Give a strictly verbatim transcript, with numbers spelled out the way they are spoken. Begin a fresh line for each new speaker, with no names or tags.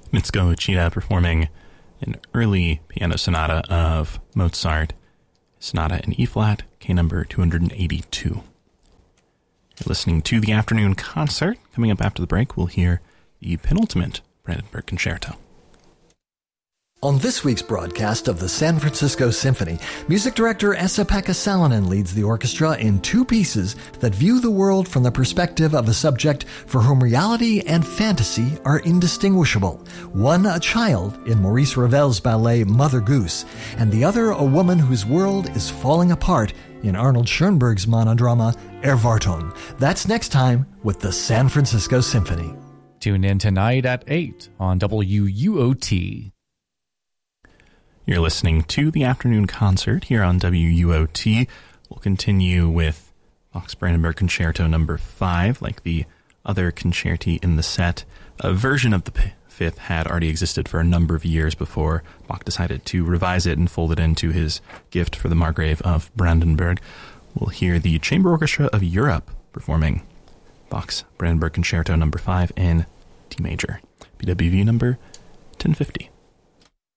Mitsuko Uchida performing an early piano sonata of Mozart, Sonata in E-flat, K number two hundred eighty-two. You're listening to the Afternoon Concert. Coming up after the break, we'll hear the penultimate Brandenburg Concerto.
On this week's broadcast of the San Francisco Symphony, music director Esa-Pekka Salonen leads the orchestra in two pieces that view the world from the perspective of a subject for whom reality and fantasy are indistinguishable. One a child in Maurice Ravel's ballet Mother Goose, and the other a woman whose world is falling apart in Arnold Schoenberg's monodrama Erwartung. That's next time with the San Francisco Symphony.
Tune in tonight at eight on W U O T.
You're listening to the Afternoon Concert here on W U O T. We'll continue with Bach's Brandenburg Concerto number five. Like the other concerti in the set, a version of the p- fifth had already existed for a number of years before Bach decided to revise it and fold it into his gift for the Margrave of Brandenburg. We'll hear the Chamber Orchestra of Europe performing Bach's Brandenburg Concerto number five in D major, B W V number ten fifty.